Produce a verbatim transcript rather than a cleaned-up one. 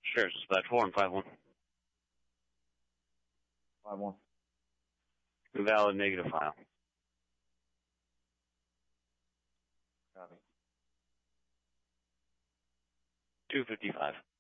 Sure, dispatch four and five one. Five one. Valid negative file. Copy. Two fifty five.